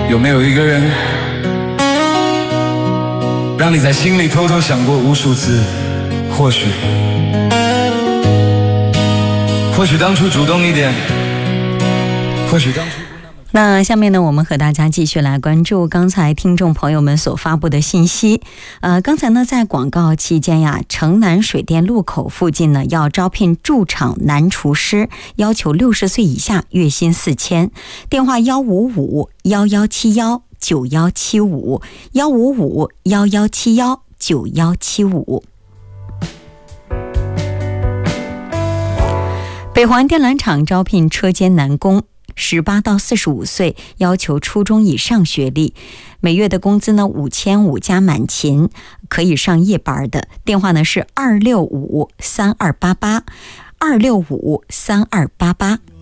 有没有一个人让你在心里偷偷想过无数次，或许当初主动一点，或许当初。 那下面呢，我们和大家继续来关注刚才听众朋友们所发布的信息。刚才呢，在广告期间呀，城南水电路口附近呢要招聘驻场男厨师，要求60岁以下，月薪4000，电话155-1171-9175，155-1171-9175。北环电缆厂招聘车间男工，18到45岁，要求初中以上学历，每月的工资呢5500加满勤，可以上夜班的。电话呢是265-3288，265-3288。